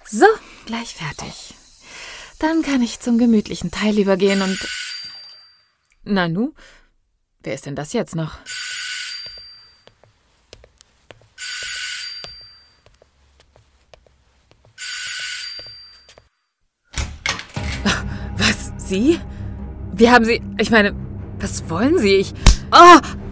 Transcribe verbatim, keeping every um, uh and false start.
So, gleich fertig. Dann kann ich zum gemütlichen Teil übergehen und... Nanu, wer ist denn das jetzt noch? Was? Sie? Wie haben Sie... Ich meine, was wollen Sie? Ich... Oh!